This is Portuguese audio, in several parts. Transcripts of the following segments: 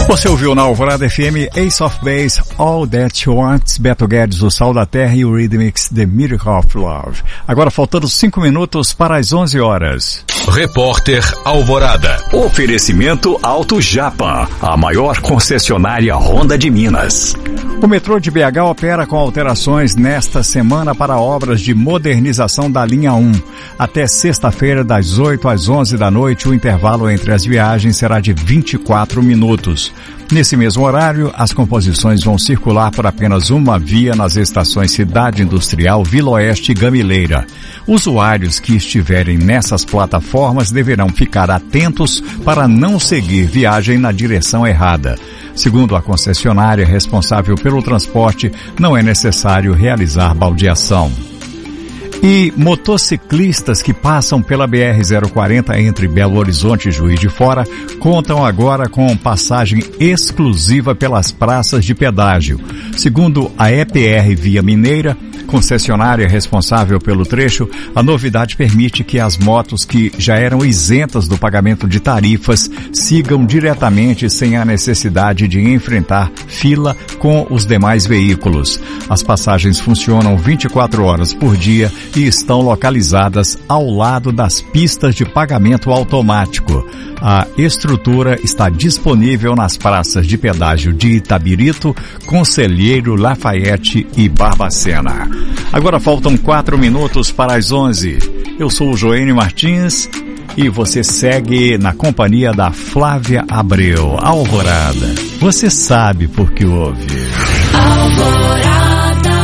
Você ouviu na Alvorada FM Ace of Base, All That You Want, Beto Guedes, O Sal da Terra e o Rhythmix, The Miracle of Love. Agora faltando 5 minutos para as 11 horas. Repórter Alvorada. Oferecimento Auto Japan, a maior concessionária Honda de Minas. O metrô de BH opera com alterações nesta semana para obras de modernização da linha 1. Até sexta-feira, das 8 às 11 da noite, o intervalo entre as viagens será de 24 minutos. Nesse mesmo horário, as composições vão circular por apenas uma via nas estações Cidade Industrial, Vila Oeste e Gamileira. Usuários que estiverem nessas plataformas deverão ficar atentos para não seguir viagem na direção errada. Segundo a concessionária responsável pelo transporte, não é necessário realizar baldeação. E motociclistas que passam pela BR-040 entre Belo Horizonte e Juiz de Fora contam agora com passagem exclusiva pelas praças de pedágio. Segundo a EPR Via Mineira, concessionária responsável pelo trecho, a novidade permite que as motos que já eram isentas do pagamento de tarifas sigam diretamente sem a necessidade de enfrentar fila com os demais veículos. As passagens funcionam 24 horas por dia e estão localizadas ao lado das pistas de pagamento automático. A estrutura está disponível nas praças de pedágio de Itabirito, Conselheiro, Lafayette e Barbacena. Agora faltam 4 minutos para as 11. Eu sou o Joênio Martins e você segue na companhia da Flávia Abreu. Alvorada, você sabe por que ouve. Alvorada.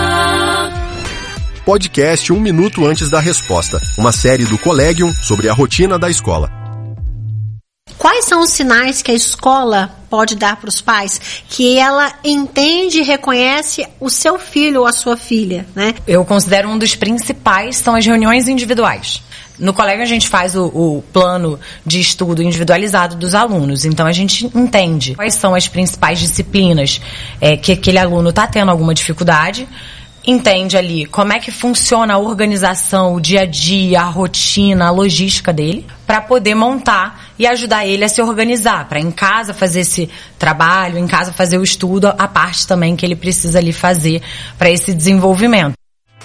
Podcast 1 minuto antes da resposta. Uma série do Collegium sobre a rotina da escola. Quais são os sinais que a escola pode dar para os pais que ela entende e reconhece o seu filho ou a sua filha, né? Eu considero um dos principais são as reuniões individuais. No colégio a gente faz o plano de estudo individualizado dos alunos, então a gente entende quais são as principais disciplinas que aquele aluno está tendo alguma dificuldade, entende ali como é que funciona a organização, o dia a dia, a rotina, a logística dele, para poder montar e ajudar ele a se organizar, para em casa fazer esse trabalho, em casa fazer o estudo, a parte também que ele precisa ali fazer para esse desenvolvimento.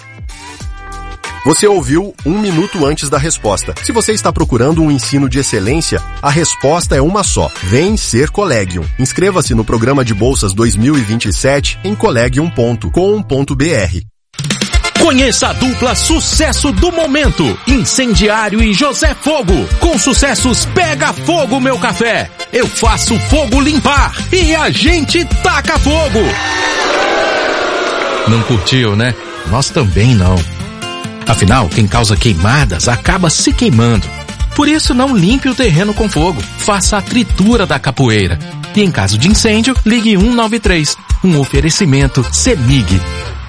Você ouviu 1 minuto antes da resposta. Se você está procurando um ensino de excelência, a resposta é uma só. Vem ser Collegium. Inscreva-se no programa de bolsas 2027 em collegium.com.br. Conheça a dupla sucesso do momento, Incendiário e José Fogo. Com sucessos Pega Fogo Meu Café, Eu Faço Fogo Limpar e A Gente Taca Fogo. Não curtiu, né? Nós também não. Afinal, quem causa queimadas acaba se queimando. Por isso, não limpe o terreno com fogo. Faça a tritura da capoeira. E em caso de incêndio, ligue 193. Um oferecimento CEMIG.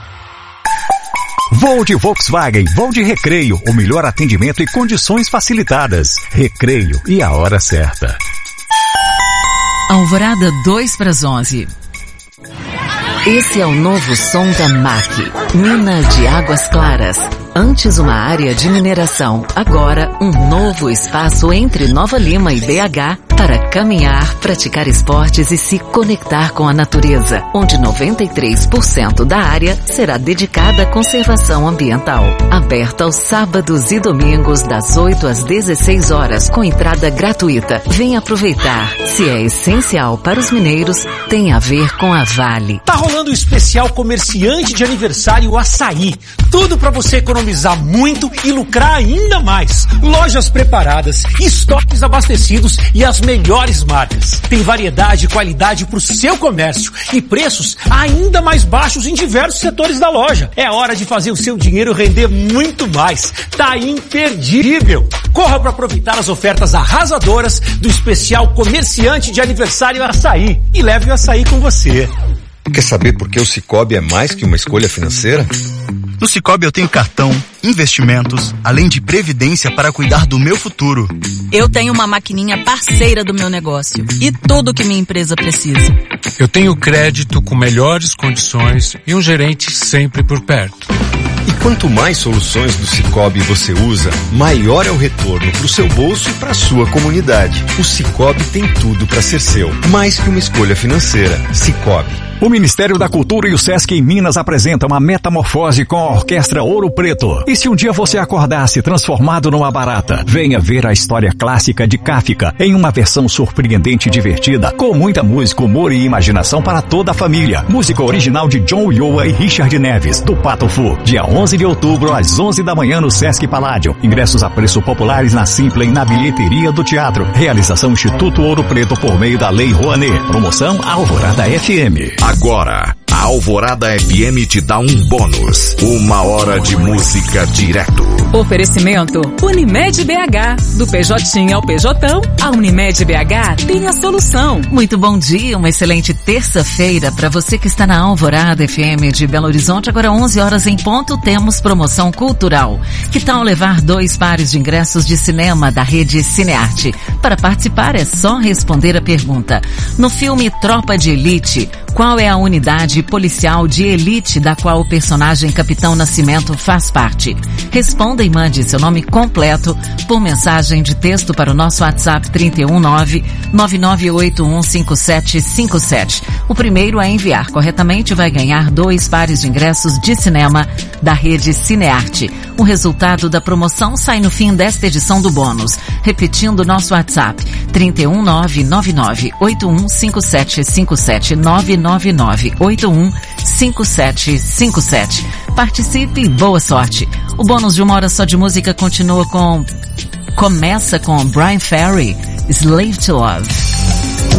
Voo de Volkswagen, voo de Recreio. O melhor atendimento e condições facilitadas. Recreio e a hora certa. Alvorada 2 para as 11. Esse é o novo som da MAC, Mina de Águas Claras. Antes uma área de mineração, agora um novo espaço entre Nova Lima e BH para caminhar, praticar esportes e se conectar com a natureza, onde 93% da área será dedicada à conservação ambiental. Aberta aos sábados e domingos das 8 às 16 horas com entrada gratuita. Venha aproveitar. Se é essencial para os mineiros, tem a ver com a Vale. Tá rolando o especial comerciante de aniversário Açaí. Tudo para você economizar muito e lucrar ainda mais. Lojas preparadas, estoques abastecidos e as melhores marcas. Tem variedade e qualidade para o seu comércio e preços ainda mais baixos em diversos setores da loja. É hora de fazer o seu dinheiro render muito mais. Tá imperdível. Corra para aproveitar as ofertas arrasadoras do especial comerciante de aniversário Açaí e leve o açaí com você. Quer saber por que o Sicoob é mais que uma escolha financeira? No Sicoob eu tenho cartão, investimentos, além de previdência para cuidar do meu futuro. Eu tenho uma maquininha parceira do meu negócio e tudo que minha empresa precisa. Eu tenho crédito com melhores condições e um gerente sempre por perto. E quanto mais soluções do Sicoob você usa, maior é o retorno para o seu bolso e para a sua comunidade. O Sicoob tem tudo para ser seu, mais que uma escolha financeira. Sicoob. O Ministério da Cultura e o Sesc em Minas apresentam uma metamorfose com a Orquestra Ouro Preto. E se um dia você acordasse transformado numa barata, venha ver a história clássica de Kafka em uma versão surpreendente e divertida, com muita música, humor e imaginação para toda a família. Música original de John Ulloa e Richard Neves, do Pato Fu. Dia 11 de outubro, às 11 da manhã no Sesc Paládio. Ingressos a preço populares na Simpla e na bilheteria do teatro. Realização Instituto Ouro Preto por meio da Lei Rouanet. Promoção Alvorada FM. Agora, a Alvorada FM te dá um bônus. 1 hora de música direto. Oferecimento Unimed BH. Do PJ ao PJão, a Unimed BH tem a solução. Muito bom dia, uma excelente terça-feira para você que está na Alvorada FM de Belo Horizonte. Agora 11 horas em ponto, temos promoção cultural. Que tal levar 2 pares de ingressos de cinema da rede Cinearte? Para participar é só responder a pergunta. No filme Tropa de Elite, qual é a unidade policial de elite da qual o personagem Capitão Nascimento faz parte? Responda e mande seu nome completo por mensagem de texto para o nosso WhatsApp 319-99815757. O primeiro a enviar corretamente vai ganhar 2 pares de ingressos de cinema da rede Cinearte. O resultado da promoção sai no fim desta edição do bônus. Repetindo nosso WhatsApp 319-99815757 999815757. Participe e boa sorte. O bônus de 1 hora só de música começa com Brian Ferry, Slave to Love.